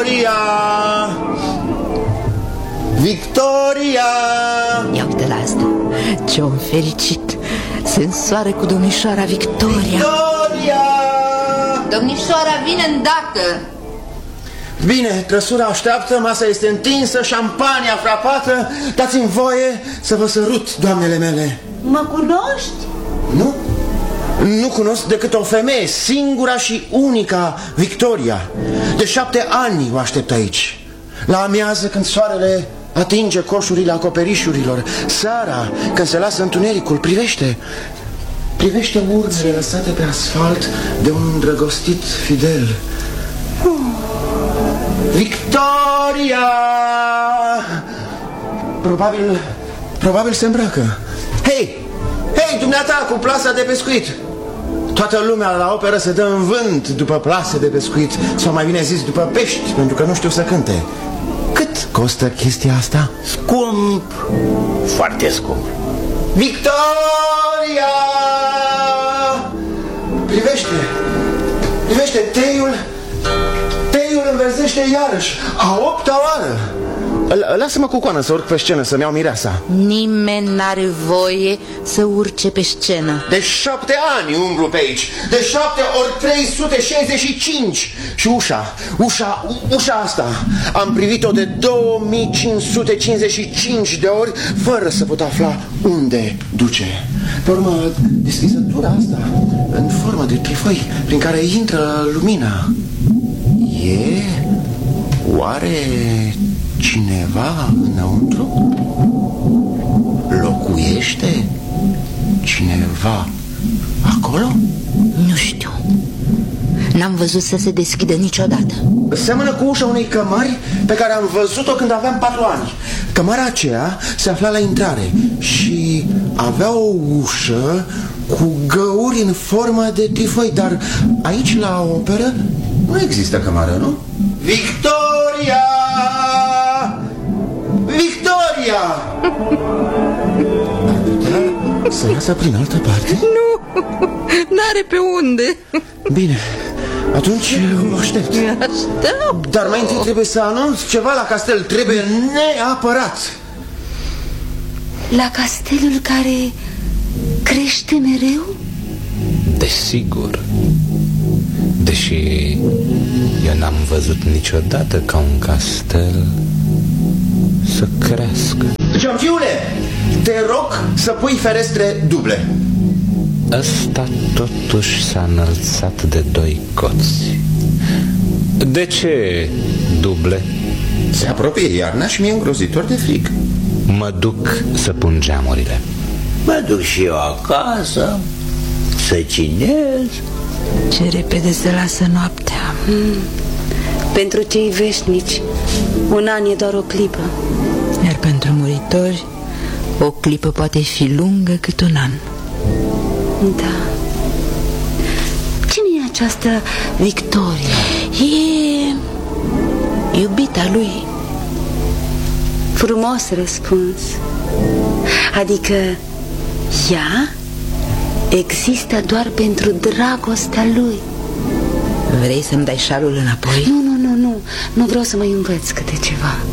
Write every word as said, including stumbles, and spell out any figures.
Victoria! Victoria! Ia uite la asta. Ce om fericit. Se însoară cu domnișoara Victoria. Victoria! Domnișoara vine îndată. Bine, trăsura așteaptă, masa este întinsă, șampania frapată. Dați-mi voie să vă sărut, doamnele mele. Mă cunoști? Nu? Nu cunosc decât o femeie, singura și unica Victoria. De șapte ani o aștept aici. La amiază, când soarele atinge coșurile acoperișurilor, seara, când se lasă întunericul, privește Privește urzile lăsate pe asfalt de un îndrăgostit fidel. Victoria! Probabil, probabil se îmbracă. Hei, hei, dumneata cu plasa de pescuit! Toată lumea la operă se dă în vânt după plase de pescuit, sau mai bine zis, după pești, pentru că nu știu să cânte. Cât costă chestia asta? Scump, foarte scump. Victoria! Privește, privește, teiul, teiul înverzește iarăși, a opta oară. Lasă-mă cu coană să urc pe scenă să-mi iau mireasa. Nimeni n-are voie să urce pe scenă. De șapte ani umblu pe aici. De șapte ori trei sute șaizeci și cinci. Și ușa, ușa, ușa asta am privit-o de două mii cinci sute cincizeci și cinci de ori, fără să pot afla unde duce. Pe urmă, deschizătura asta în formă de trifoi prin care intră lumina, e oare cineva înăuntru? Locuiește cineva acolo? Nu știu. N-am văzut să se deschidă niciodată. Seamănă cu ușa unei cămări pe care am văzut-o când aveam patru ani. Cămara aceea se afla la intrare și avea o ușă cu găuri în formă de trifoi. Dar aici la operă nu există cămară, nu? Victoria! Victoria! Să iasă prin altă parte? Nu, n-are pe unde. Bine, atunci o aștept. Aștept. Dar mai întâi trebuie să anunț ceva la castel. Trebuie neapărat. La castelul care crește mereu? Desigur. Deși eu n-am văzut niciodată ca un castel să crească. Ciomciule, te rog să pui ferestre duble. Ăsta totuși s-a înălțat de doi coți. De ce duble? Se apropie iarna și mi-e îngrozitor de frig. Mă duc să pun geamurile. Mă duc și eu acasă să cinez. Ce repede se lasă noaptea. mm. Pentru cei veșnici un an e doar o clipă. Iar pentru muritori o clipă poate fi lungă cât un an. Da. Cine e această Victoria? E iubita lui. Frumos răspuns. Adică ea există doar pentru dragostea lui. Vrei să-mi dai șalul înapoi? Nu, nu, nu, nu. Nu vreau să mai învăț câte ceva.